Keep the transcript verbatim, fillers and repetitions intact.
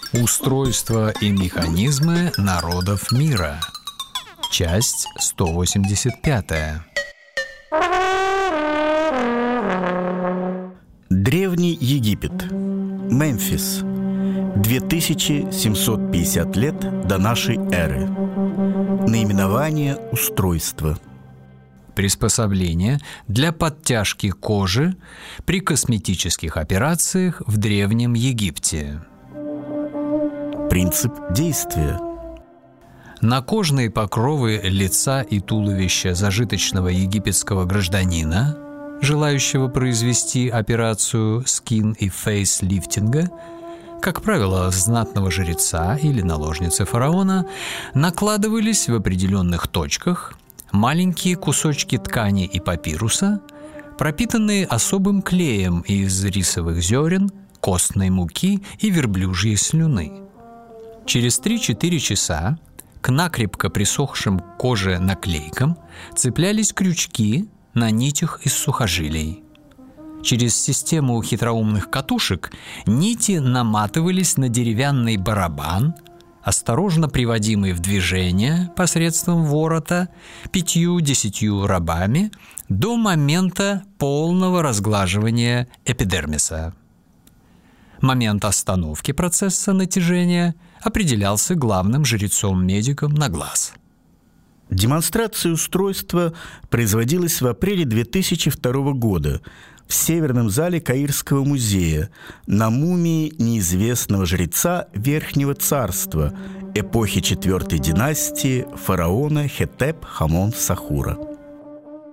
Устройство и механизмы народов мира. Часть сто восемьдесят пятая. Древний Египет. Мемфис. две тысячи семьсот пятьдесят лет до нашей эры. Наименование устройства. Приспособление для подтяжки кожи при косметических операциях в Древнем Египте. Принцип действия. На кожные покровы лица и туловища зажиточного египетского гражданина, желающего произвести операцию скин- и фейс-лифтинга, как правило, знатного жреца или наложницы фараона, накладывались в определенных точках маленькие кусочки ткани и папируса, пропитанные особым клеем из рисовых зерен, костной муки и верблюжьей слюны. Через три-четыре часа к накрепко присохшим к коже наклейкам цеплялись крючки на нитях из сухожилий. Через систему хитроумных катушек нити наматывались на деревянный барабан, осторожно приводимый в движение посредством ворота пятью-десятью рабами до момента полного разглаживания эпидермиса. Момент остановки процесса натяжения определялся главным жрецом-медиком на глаз. Демонстрация устройства производилась в апреле две тысячи второго года в Северном зале Каирского музея на мумии неизвестного жреца Верхнего царства эпохи четвертой династии фараона Хетеп-Хамон-Сахура.